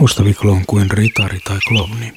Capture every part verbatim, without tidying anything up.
Mustaviklo on kuin ritari tai klovni.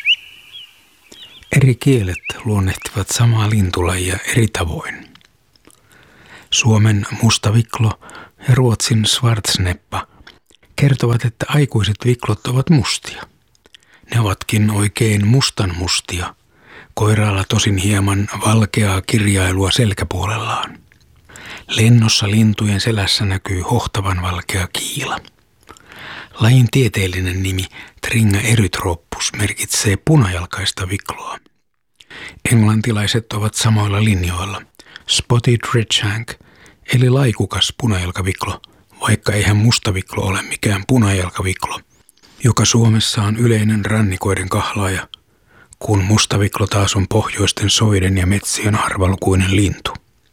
Eri kielet luonnehtivat samaa lintulajia eri tavoin. Suomen mustaviklo ja Ruotsin svartsneppa kertovat, että aikuiset viklot ovat mustia. Ne ovatkin oikein mustanmustia, koiraalla tosin hieman valkeaa kirjailua selkäpuolellaan. Lennossa lintujen selässä näkyy hohtavan valkea kiila. Lajin tieteellinen nimi Tringa erythropus merkitsee punajalkaista vikloa. Englantilaiset ovat samoilla linjoilla. Spotted redshank eli laikukas punajalkaviklo, vaikka eihän mustaviklo ole mikään punajalkaviklo, joka Suomessa on yleinen rannikoiden kahlaaja, kun mustaviklo taas on pohjoisten soiden ja metsien harvalukuinen lintu.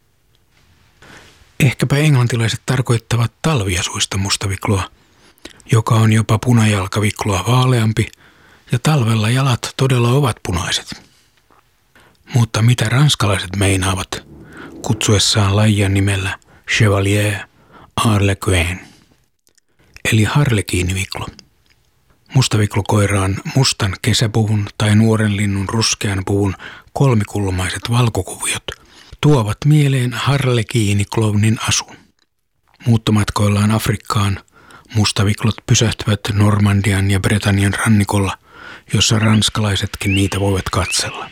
Ehkäpä englantilaiset tarkoittavat talviasuista mustavikloa, joka on jopa punajalkavikloa vaaleampi, ja talvella jalat todella ovat punaiset. Mutta mitä ranskalaiset meinaavat kutsuessaan lajia nimellä Chevalier Harlequin, eli harlekiiniviklo? Mustaviklokoira on mustan kesäpuvun tai nuoren linnun ruskean puvun kolmikulmaiset valkokuviot tuovat mieleen harlekiiniklovnin asun. Muuttomatkoillaan Afrikkaan mustaviklot pysähtyvät Normandian ja Britannian rannikolla, jossa ranskalaisetkin niitä voivat katsella.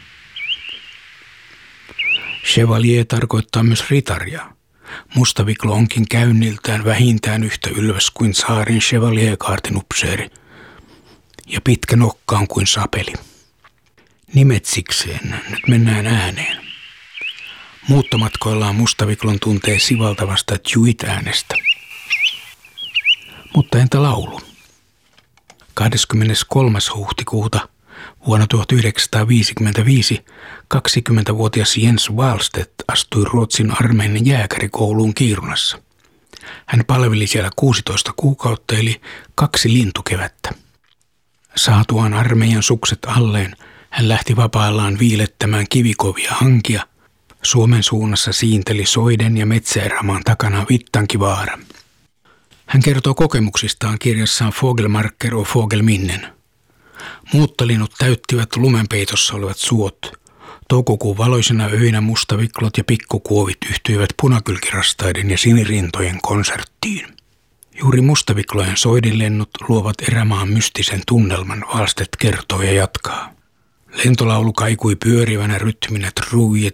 Chevalier tarkoittaa myös ritaria. Mustaviklo onkin käynniltään vähintään yhtä ylväs kuin saarin Chevalier-kaartinupseeri ja pitkä nokka on kuin sapeli. Nimet sikseen, nyt mennään ääneen. Muuttomatkoillaan mustaviklon tuntee sivaltavasta tjuit-äänestä. Mutta entä laulu? kahdeskymmeneskolmas huhtikuuta vuonna tuhatyhdeksänsataaviisikymmentäviisi kaksikymmentävuotias Jens Wahlstedt astui Ruotsin armeijan jääkärikouluun Kiirunassa. Hän palveli siellä kuusitoista kuukautta eli kaksi lintukevättä. Saatuaan armeijan sukset alleen, hän lähti vapaillaan viilettämään kivikovia hankia. Suomen suunnassa siinteli soiden ja metsäerämaan takana Vittankivaara. Hän kertoo kokemuksistaan kirjassaan Vogelmarker och Vogelminnen. Muuttolinnut täyttivät lumenpeitossa olevat suot. Toukokuun valoisina öinä mustaviklot ja pikkukuovit yhtyivät punakylkirastaiden ja sinirintojen konserttiin. Juuri mustaviklojen soidinlennot luovat erämaan mystisen tunnelman, Wahlstedt kertoo ja jatkaa. Lentolaulu kaikui pyörivänä rytminä Trouille